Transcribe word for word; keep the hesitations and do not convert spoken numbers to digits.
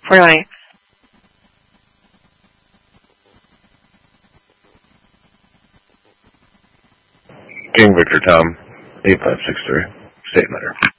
four nine. King Victor Tom, eight five six three. State matter.